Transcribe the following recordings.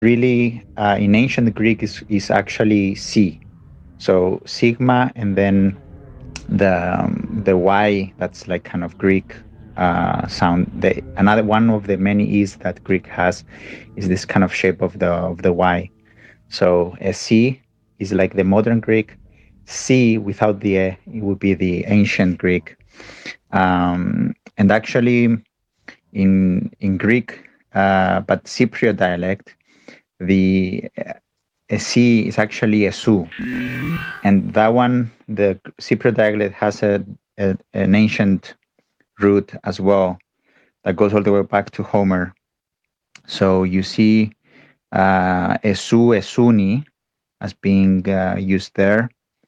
really in ancient Greek is actually C. So sigma, and then the Y, that's like kind of Greek sound. Another one of the many E's that Greek has is this kind of shape of the Y. So a C is like the modern Greek. C without the E, it would be the ancient Greek. And actually, in Greek, but Cypriot dialect, the C is actually a su, and that one, the Cypriot dialect, has an ancient root as well that goes all the way back to Homer. So you see esu, esuni as being used there.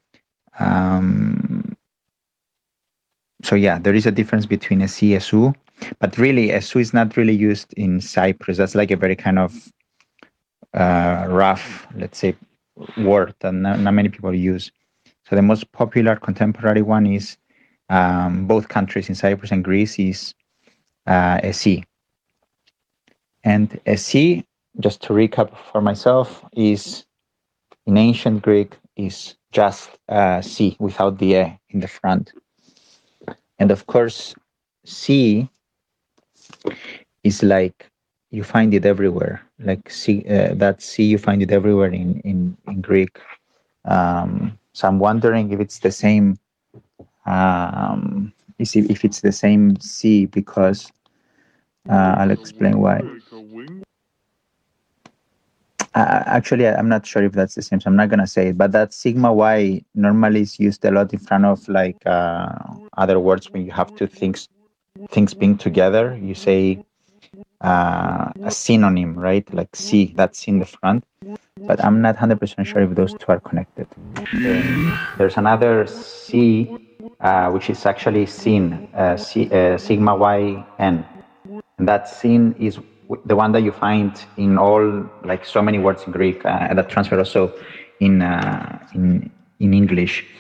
So yeah, there is a difference between esu, esu, but really esu is not really used in Cyprus. That's like a very kind of rough, let's say, word that not many people use. So the most popular contemporary one is both countries, in Cyprus and Greece, is esi. And esi, just to recap for myself, is in ancient Greek is just si without the e in the front. And of course, si is like you find it everywhere. Like that si, you find it everywhere in Greek. So I'm wondering if it's the same. If it's the same C, because I'll explain why. Actually, I'm not sure if that's the same, so I'm not gonna say it. But that sigma Y normally is used a lot in front of like other words when you have two things being together. You say a synonym, right? Like C, that's in the front. But I'm not 100% sure if those two are connected. There's another C, which is actually sin, sigma Y N. And that sin is the one that you find in all, like so many words in Greek, that transfer also in English.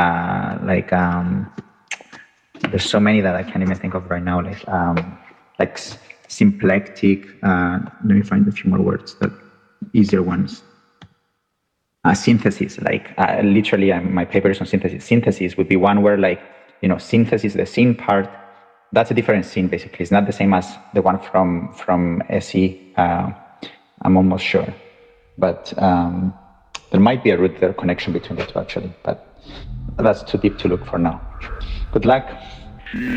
There's so many that I can't even think of right now, like symplectic. Let me find a few more words, that easier ones. Synthesis, like literally, my paper is on synthesis. Synthesis would be one where, like, synthesis, the syn part, that's a different syn, basically. It's not the same as the one from SE. I'm almost sure, but there might be a root there, connection between the two, actually, but that's too deep to look for now. Good luck.